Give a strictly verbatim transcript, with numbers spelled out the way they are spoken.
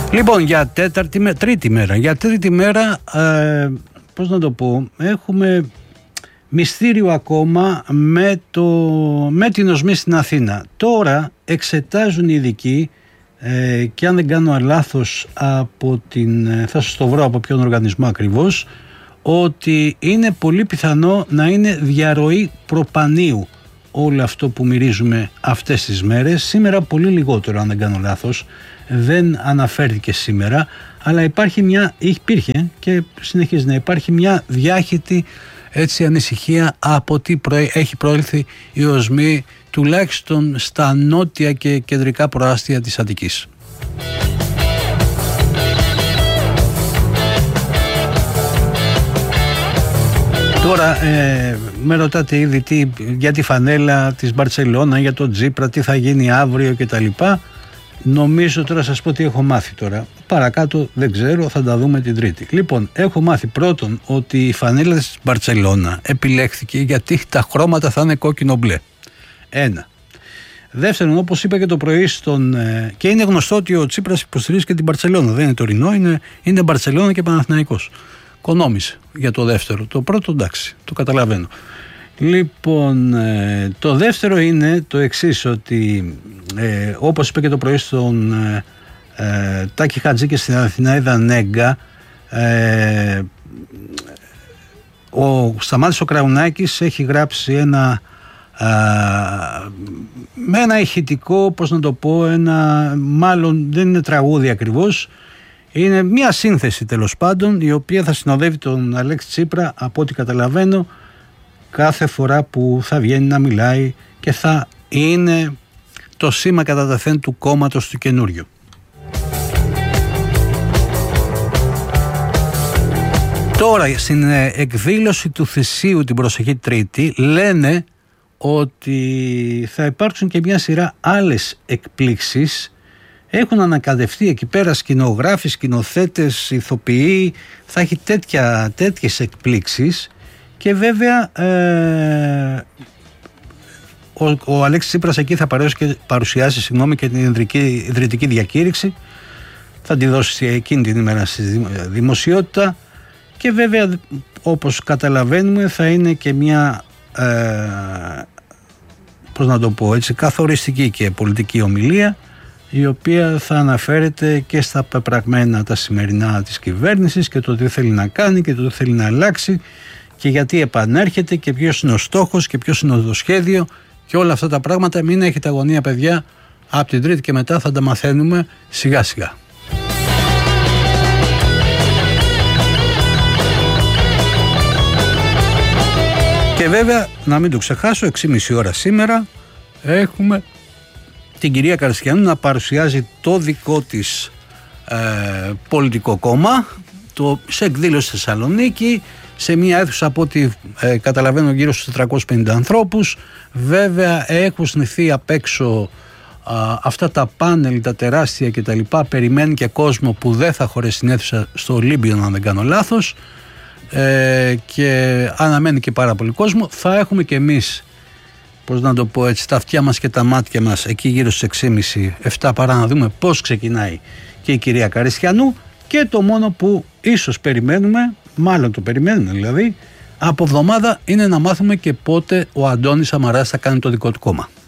Λοιπόν, για τέταρτη με, τρίτη μέρα, για τρίτη μέρα, ε, πώς να το πω, έχουμε μυστήριο ακόμα με, το, με την οσμή στην Αθήνα. Τώρα εξετάζουν οι ειδικοί ε, και αν δεν κάνω λάθος από την, θα σας το βρω από ποιον οργανισμό ακριβώς, ότι είναι πολύ πιθανό να είναι διαρροή προπανίου όλο αυτό που μυρίζουμε αυτές τις μέρες. Σήμερα πολύ λιγότερο, αν δεν κάνω λάθος, δεν αναφέρθηκε σήμερα, αλλά υπάρχει μια, υπήρχε και συνεχίζει να υπάρχει μια διάχυτη έτσι ανησυχία από τι έχει προέλθει η οσμή, τουλάχιστον στα νότια και κεντρικά προάστια της Αττικής. Τώρα ε, με ρωτάτε ήδη τι, για τη φανέλα της Μπαρτσελώνα, για τον Τσίπρα, τι θα γίνει αύριο κτλ. Νομίζω τώρα σας πω τι έχω μάθει τώρα. Παρακάτω δεν ξέρω, θα τα δούμε την Τρίτη. Λοιπόν, έχω μάθει πρώτον ότι η φανέλα της Μπαρτσελώνα επιλέχθηκε γιατί τα χρώματα θα είναι κόκκινο μπλε. Ένα. Δεύτερον, όπως είπα και το πρωί στον... και είναι γνωστό ότι ο Τσίπρας υποστηρίζει και την Μπαρτσελώνα. Δεν είναι τωρινό, είναι, είναι Μπαρτσελώνα και Παναθηναϊκός. Κονόμησε για το δεύτερο. Το πρώτο εντάξει, το καταλαβαίνω. Λοιπόν, ε, το δεύτερο είναι το εξής, ότι ε, όπως είπε και το πρωί στον ε, ε, Τάκη Χατζή και στην Αθηναίδα Νέγκα, ε, ο Σταμάτης ο Κραουνάκης έχει γράψει ένα ε, με ένα ηχητικό, πώς να το πω, ένα, μάλλον δεν είναι τραγούδι ακριβώς, είναι μια σύνθεση τέλος πάντων, η οποία θα συνοδεύει τον Αλέξη Τσίπρα, από ό,τι καταλαβαίνω, κάθε φορά που θα βγαίνει να μιλάει και θα είναι το σήμα κατά τεθέν του κόμματος του καινούριου. Τώρα στην εκδήλωση του Θησίου την προσεχή Τρίτη λένε ότι θα υπάρξουν και μια σειρά άλλες εκπλήξεις. Έχουν ανακατευτεί εκεί πέρα σκηνογράφοι, σκηνοθέτες, ηθοποιοί, θα έχει τέτοια, τέτοιες εκπλήξεις. Και βέβαια ε, ο, ο Αλέξης Τσίπρας εκεί θα παρουσιάσει, και, παρουσιάσει συγγνώμη, και την ιδρυτική, ιδρυτική διακήρυξη, θα τη δώσει εκείνη την ημέρα στη δημοσιότητα και βέβαια όπως καταλαβαίνουμε θα είναι και μια ε, πώς να το πω έτσι, καθοριστική και πολιτική ομιλία, η οποία θα αναφέρεται και στα πεπραγμένα τα σημερινά της κυβέρνησης και το τι θέλει να κάνει και το τι θέλει να αλλάξει και γιατί επανέρχεται και ποιος είναι ο στόχος και ποιος είναι το σχέδιο και όλα αυτά τα πράγματα. Μην έχετε αγωνία, παιδιά, από την Τρίτη και μετά θα τα μαθαίνουμε σιγά σιγά. Και βέβαια, να μην το ξεχάσω, έξι και μισή ώρα σήμερα έχουμε την κυρία Καριστιανού να παρουσιάζει το δικό της ε, πολιτικό κόμμα, το, σε εκδήλωση στη Θεσσαλονίκη, σε μια αίθουσα από ό,τι ε, καταλαβαίνω γύρω στους τετρακόσιους πενήντα ανθρώπους. Βέβαια έχουν σνηθεί απ' έξω α, αυτά τα πάνελ, τα τεράστια και τα λοιπά. Περιμένει και κόσμο που δεν θα χωρέσει την αίθουσα στο Ολύμπιο, αν δεν κάνω λάθος, ε, και αναμένει και πάρα πολύ κόσμο. Θα έχουμε και εμείς, πώς να το πω έτσι, τα αυτιά μας και τα μάτια μας εκεί γύρω στις έξι και μισή επτά παρά να δούμε πώς ξεκινάει και η κυρία Καριστιανού. Και το μόνο που ίσως περιμένουμε, μάλλον το περιμένουμε δηλαδή, από εβδομάδα είναι να μάθουμε και πότε ο Αντώνης Σαμαράς θα κάνει το δικό του κόμμα.